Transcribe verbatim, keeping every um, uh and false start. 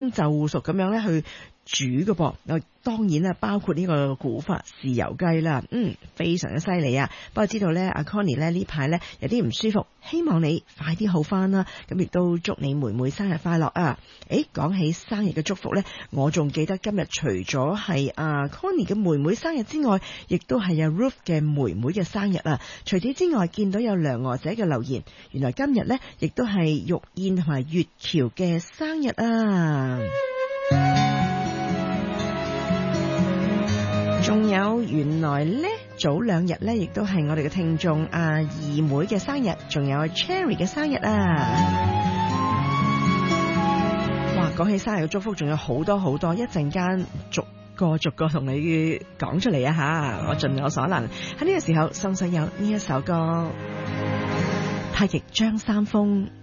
就熟咁樣咧去煮嘅噃。當然啦，包括呢個古法豉油雞啦，嗯，非常之犀利啊！不過知道咧，阿 Connie 咧呢排咧有啲唔舒服，希望你快啲好翻啦。咁亦都祝你妹妹生日快樂啊！誒，講起生日嘅祝福咧，我仲記得今日除咗係阿 Connie 嘅妹妹生日之外，亦都係阿 Ruth 嘅妹妹嘅生日啊！除此之外，見到有梁娥姐嘅留言，原來今日咧亦都係玉燕同埋月橋嘅生日啊！仲有原來呢，早兩日呢亦都係我哋嘅聽眾阿二妹嘅生日，仲有 Cherry 嘅生日啊！哇，講起生日嘅祝福，仲有好多好多，一陣間逐個逐個同你講出嚟啊吓！我盡我所能喺呢個時候送上有呢一首歌，太極張三豐。